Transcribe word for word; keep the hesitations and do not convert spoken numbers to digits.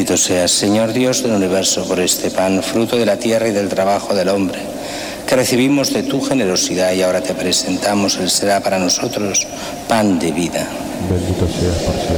Bendito seas, Señor Dios del universo, por este pan, fruto de la tierra y del trabajo del hombre, que recibimos de tu generosidad y ahora te presentamos. Él será para nosotros pan de vida. Bendito seas por siempre.